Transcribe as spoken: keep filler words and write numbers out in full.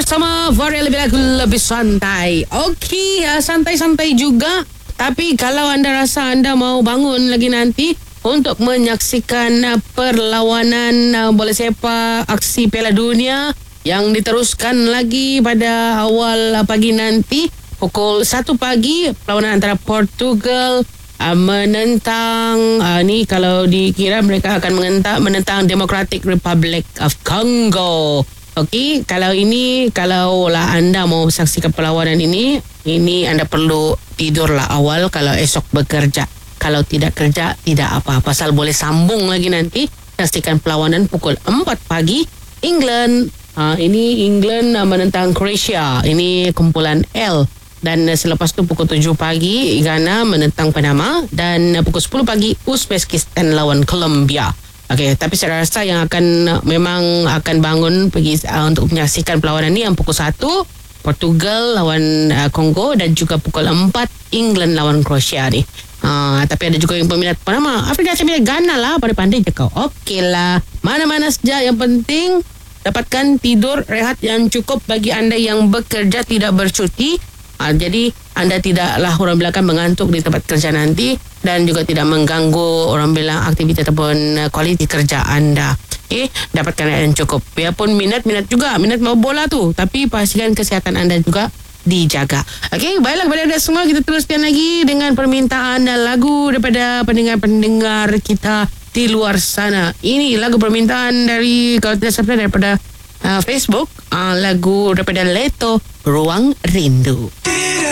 bersama Varia lebih lagu lebih santai. Okey, uh, santai-santai juga. Tapi kalau anda rasa anda mau bangun lagi nanti untuk menyaksikan uh, perlawanan uh, bola sepak aksi Piala Dunia yang diteruskan lagi pada awal uh, pagi nanti pukul satu pagi, perlawanan antara Portugal uh, menentang uh, ni kalau dikira mereka akan menentang menentang Democratic Republic of Congo. Okey, kalau ini, kalau lah anda mau saksikan perlawanan ini, ini anda perlu tidurlah awal kalau esok bekerja. Kalau tidak kerja, tidak apa-apa. Pasal boleh sambung lagi nanti. Saksikan perlawanan pukul empat pagi. England, uh, ini England uh, menentang Croatia. Ini kumpulan L. Dan uh, selepas tu pukul tujuh pagi, Ghana menentang Panama. Dan uh, pukul sepuluh pagi, Uzbekistan lawan Colombia. Okey, tapi saya rasa yang akan uh, memang akan bangun pergi uh, untuk menyaksikan perlawanan ni yang pukul satu Portugal lawan uh, Kongo dan juga pukul empat England lawan Croatia ni. Uh, tapi ada juga yang peminat Panama. Afrika saya pilih Ghana lah, pandai-pandai je kau. Okey lah, mana-mana saja, yang penting dapatkan tidur rehat yang cukup bagi anda yang bekerja tidak bercuti. Uh, jadi anda tidaklah orang bilang mengantuk di tempat kerja nanti dan juga tidak mengganggu orang bilang aktiviti ataupun uh, kualiti kerja anda. Okay, dapatkan rehat yang cukup. Biarpun minat-minat juga, minat mau bola tu, tapi pastikan kesihatan anda juga dijaga. Okey, baiklah kepada anda semua, kita teruskan lagi dengan permintaan lagu daripada pendengar-pendengar kita di luar sana. Ini lagu permintaan dari, kalau tidak salah, daripada uh, Facebook, uh, lagu daripada Leto, Ruang Rindu.